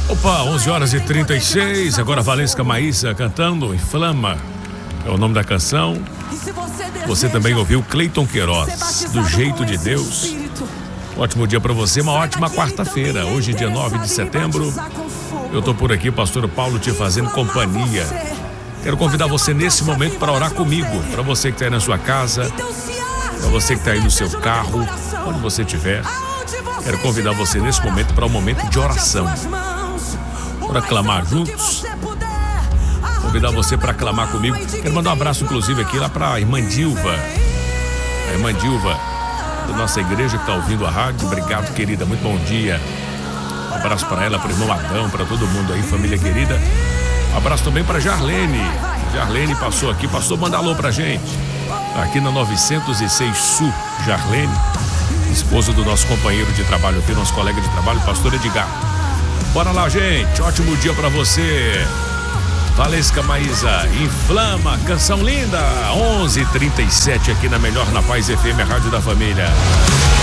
Opa, 11h36, agora Valesca Maísa cantando Inflama, é o nome da canção. Você também ouviu Cleiton Queiroz, Do Jeito de Deus. Ótimo dia para você, uma ótima quarta-feira. Hoje, dia 9 de setembro, eu tô por aqui, pastor Paulo, te fazendo companhia. Quero convidar você nesse momento para orar comigo, para você que está aí na sua casa, para você que está aí no seu carro, onde você estiver. Quero convidar você nesse momento para um momento de oração, para clamar juntos. Convidar você para clamar comigo. Quero mandar um abraço, inclusive, aqui lá para a irmã Dilva. A irmã Dilva da nossa igreja que está ouvindo a rádio. Obrigado, querida. Muito bom dia. Um abraço para ela, para o irmão Adão, para todo mundo aí, família querida. Um abraço também para Jarlene. Jarlene passou aqui, manda alô pra gente. Aqui na 906 Sul, Jarlene, esposa do nosso companheiro de trabalho aqui, nosso colega de trabalho, pastor Edgar. Bora lá, gente. Ótimo dia pra você. Valesca Maísa, Inflama, canção linda. 11h37 aqui na Melhor, na Paz FM, a rádio da família.